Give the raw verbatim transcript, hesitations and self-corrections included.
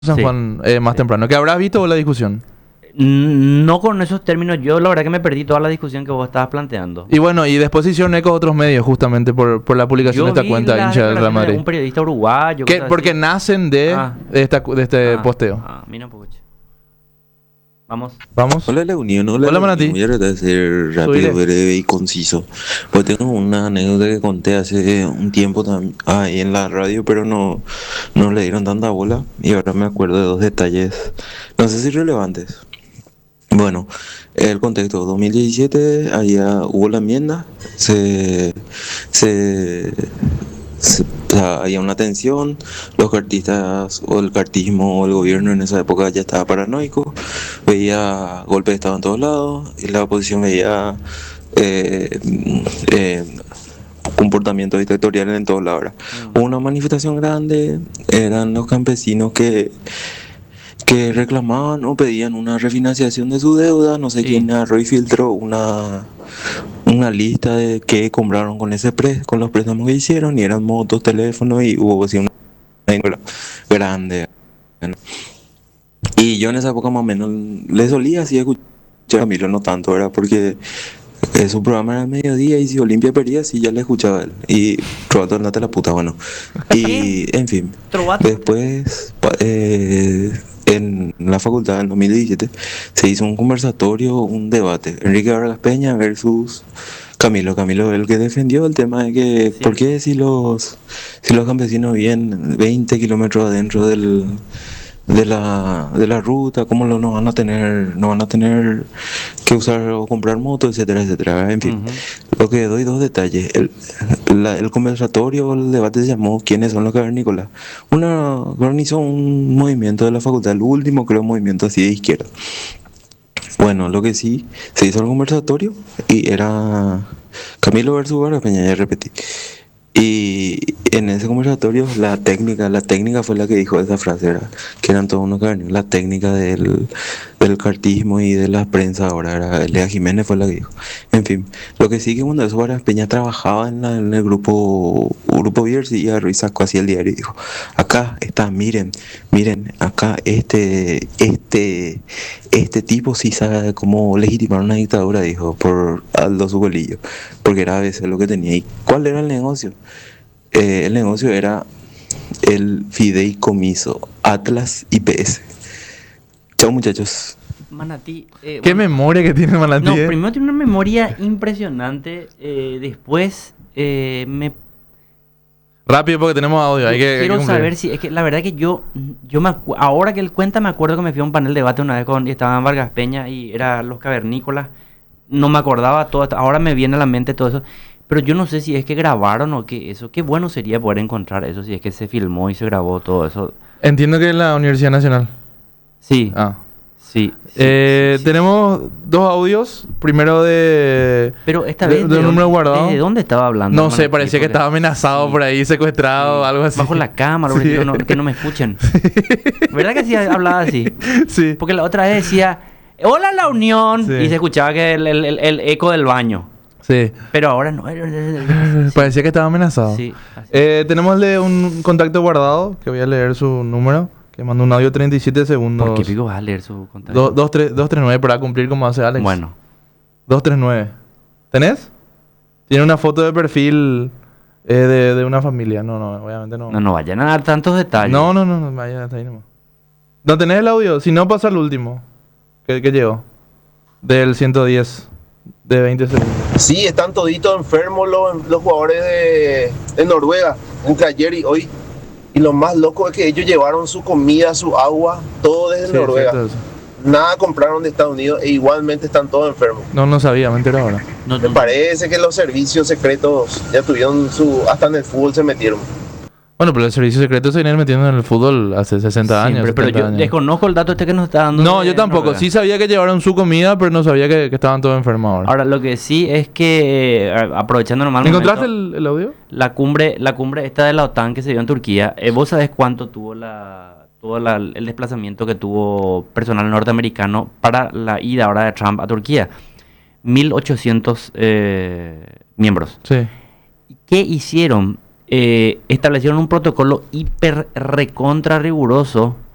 San Sí, Juan eh, más sí. temprano. ¿Que habrás visto vos la discusión? N- No con esos términos, yo la verdad que me perdí toda la discusión que vos estabas planteando. Y bueno, y después se hicieron eco otros medios justamente por, por la publicación de Yo esta vi cuenta las hincha del Real declaraciones de Madrid. un periodista uruguayo, Que, cosas porque así. nacen de, Ah, de, esta, de este ah, posteo. ah, mira un poco, che. Vamos. ¿Vamos? Hola, la unión, hola, Hola, la unión. Manati. Voy a tratar de ser rápido, Subile. breve y conciso. Pues tengo una anécdota que conté hace un tiempo tam- ahí en la radio, pero no, no le dieron tanta bola. Y ahora me acuerdo de dos detalles, no sé si relevantes. Bueno, el contexto, dos mil diecisiete, allá hubo la enmienda, se, se, se- o sea, había una tensión, los cartistas o el cartismo o el gobierno en esa época ya estaba paranoico, veía golpes de estado en todos lados y la oposición veía eh, eh, comportamientos dictatoriales en todos lados. ¿Verdad? Mm. Hubo una manifestación grande, eran los campesinos que que reclamaban o pedían una refinanciación de su deuda, no sé Sí. quién agarró y filtró una, una lista de qué compraron con ese pre, con los préstamos que hicieron, y eran motos, teléfonos, y hubo así una escuela grande. ¿No? Y yo en esa época más o menos le solía así escuchar a Camilo, no tanto, ¿verdad? Porque eh, su programa era al mediodía y si Olimpia perdía, sí, ya le escuchaba a él. Y Trovato, andate a la puta, bueno. Y en fin, Trovato. después, pa- eh, en la facultad en dos mil diecisiete, se hizo un conversatorio, un debate. Enrique Vargas Peña versus Camilo. Camilo, el que defendió el tema de que, Sí. ¿por qué si los, si los campesinos viven veinte kilómetros adentro del, de la, de la ruta, cómo lo, no van a tener, no van a tener que usar o comprar motos, etcétera, etcétera? En fin, Ujú. lo que doy dos detalles. El, la- el conversatorio, el debate se llamó ¿Quiénes son los cavernícolas? Una organizó un movimiento de la facultad, el último creo movimiento así de izquierda. Bueno, lo que sí, se hizo el conversatorio y era Camilo versus Vargas Peña, ya repetí. Y en ese conversatorio la técnica, la técnica fue la que dijo esa frase, ¿verdad? Que eran todos unos cavernícolas. La técnica del, del cartismo y de la prensa ahora, era Lea Jiménez fue la que dijo. En fin, lo que sí que cuando eso Vargas Peña trabajaba en, la- en el grupo grupo Bierzi y agarró y sacó así el diario y dijo, acá está, miren, miren, acá este, este, este tipo sí sabe cómo legitimar una dictadura, dijo, por Aldo Zucolillo, porque era a veces lo que tenía. ¿Y cuál era el negocio? Eh, el negocio era el fideicomiso Atlas I P S. Chao, muchachos. Manatí. eh, ¿Qué bueno, memoria que tiene Manatí? No, eh? primero tiene una memoria impresionante. eh, después eh, me Rápido porque tenemos audio. Hay que, hay que quiero cumplir. saber si es que la verdad que yo yo me acu- ahora que él cuenta me acuerdo que me fui a un panel de debate una vez con y estaban Vargas Peña y era los cavernícolas. No me acordaba todo esto, ahora me viene a la mente todo eso, pero yo no sé si es que grabaron o qué eso. Qué bueno sería poder encontrar eso si es que se filmó y se grabó todo eso. Entiendo que es la Universidad Nacional. Sí. Ah. Sí. sí, Eh, sí, sí. tenemos dos audios. Primero de... Pero esta de- vez de un ¿de número dónde- guardado. ¿desde dónde estaba hablando? No Manatí? sé, parecía que Porque- estaba amenazado sí. por ahí, secuestrado, Sí, algo así. Bajo la cámara, Sí. que, no, que no me escuchen. ¿Verdad que sí hablaba así? Sí. Porque la otra vez decía, hola la unión, Sí. y se escuchaba que el, el- el- el eco del baño. Sí. Pero ahora no. Parecía que estaba amenazado. Sí, así. Eh, tenemos de un contacto guardado, que voy a leer su número, que mandó un audio treinta y siete segundos. ¿Por qué pico vas a leer su contacto? Do- dos tres nueve para cumplir como hace Alex. Bueno, dos tres nueve. ¿Tenés? Tiene una foto de perfil eh, de, de una familia. No, no, obviamente no. no, no vayan a dar tantos detalles. No, no, no, no, vaya hasta ahí nomás. ¿No tenés el audio? Si no, pasa al último. ¿Qué, qué llegó? Del ciento diez. De veinte segundos. Sí, están toditos enfermos los, los jugadores de, de Noruega, entre ayer y hoy. Y lo más loco es que ellos llevaron su comida, su agua, todo desde Sí, Noruega. cierto eso. Nada compraron de Estados Unidos e igualmente están todos enfermos. No, no sabía, me enteré ahora. No, Me no, parece que los servicios secretos ya tuvieron su... Hasta en el fútbol se metieron. Bueno, pero el servicio secreto se viene metiendo en el fútbol hace sesenta años. siempre, pero setenta yo años. desconozco el dato este que nos está dando. No, de yo tampoco. Noruega. Sí sabía que llevaron su comida, pero no sabía que, que estaban todos enfermos ahora. Ahora, lo que sí es que, eh, aprovechando nomás el ¿Encontraste momento, el, el audio? la cumbre, la cumbre esta de la OTAN que se dio en Turquía, eh, ¿vos sabés cuánto tuvo la, tuvo la- el desplazamiento que tuvo personal norteamericano para la ida ahora de Trump a Turquía? mil ochocientos eh, miembros. Sí. ¿Qué hicieron? Eh, establecieron un protocolo hiper recontra riguroso